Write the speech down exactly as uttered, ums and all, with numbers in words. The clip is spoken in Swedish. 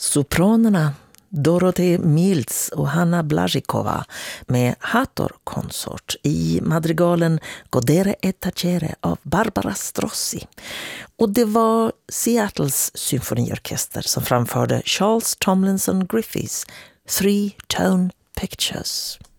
sopranerna Dorothy Mills och Hanna Blazikova med Hathor-konsort i madrigalen Godere et tacere av Barbara Strozzi. Och det var Seattles symfoniorkester som framförde Charles Tomlinson Griffiths Three Tone Pictures.